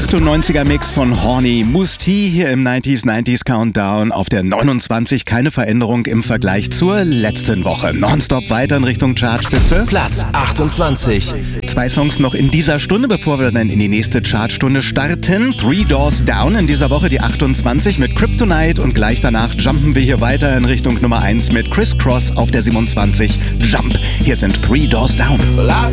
98er Mix von Horny Musti hier im 90s Countdown auf der 29. Keine Veränderung im Vergleich zur letzten Woche. Nonstop weiter in Richtung Chartspitze. Platz 28. 2 Songs noch in dieser Stunde, bevor wir dann in die nächste Chartstunde starten. Three Doors Down in dieser Woche die 28 mit Kryptonite und gleich danach jumpen wir hier weiter in Richtung Nummer 1 mit Criss Cross auf der 27. Jump. Hier sind Three Doors Down.